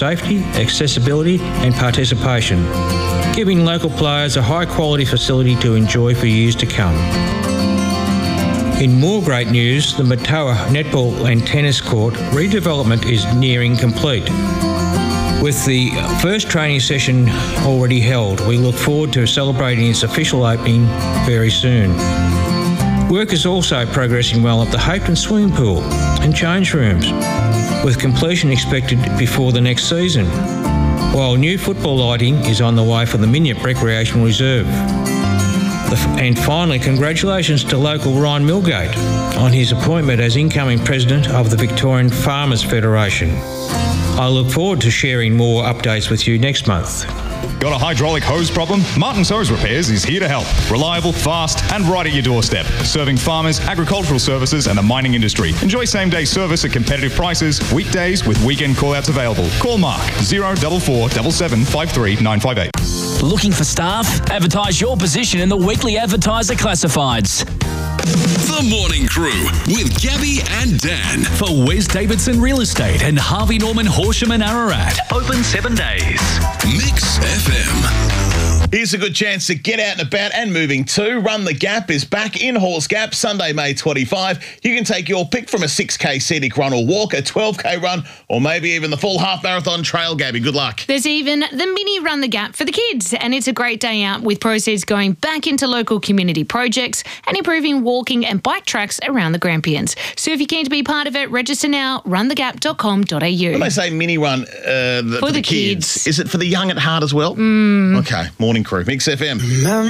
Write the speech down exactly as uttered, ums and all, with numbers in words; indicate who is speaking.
Speaker 1: safety, accessibility and participation, giving local players a high-quality facility to enjoy for years to come. In more great news, the Matawa netball and tennis court redevelopment is nearing complete. With the first training session already held, we look forward to celebrating its official opening very soon. Work is also progressing well at the Hopeton swimming pool and change rooms, with completion expected before the next season, while new football lighting is on the way for the Minyip Recreational Reserve. And finally, congratulations to local Ryan Milgate on his appointment as incoming president of the Victorian Farmers Federation. I look forward to sharing more updates with you next month.
Speaker 2: Got a hydraulic hose problem? Martin's Hose Repairs is here to help. Reliable, fast, and right at your doorstep. Serving farmers, agricultural services, and the mining industry. Enjoy same-day service at competitive prices, weekdays with weekend call-outs available. Call Mark, zero four four seven seven five three nine five eight.
Speaker 3: Looking for staff? Advertise your position in the Weekly Advertiser Classifieds.
Speaker 4: The Morning Crew with Gabby and Dan for West Davidson Real Estate and Harvey Norman Horsham and Ararat. Open seven days. Mix F M.
Speaker 5: Here's a good chance to get out and about and moving too. Run the Gap is back in Halls Gap, Sunday, May twenty-fifth. You can take your pick from a six K scenic run or walk, a twelve K run, or maybe even the full half marathon trail, Gabby. Good luck.
Speaker 6: There's even the mini Run the Gap for the kids, and it's a great day out with proceeds going back into local community projects and improving walking and bike tracks around the Grampians. So if you're keen to be part of it, register now, run the gap dot com dot a u.
Speaker 5: When they say mini run uh, the,
Speaker 6: for,
Speaker 5: for the,
Speaker 6: the
Speaker 5: kids,
Speaker 6: kids,
Speaker 5: is it for the young at heart as well?
Speaker 6: Mm.
Speaker 5: Okay, Morning Crew, Mix F M.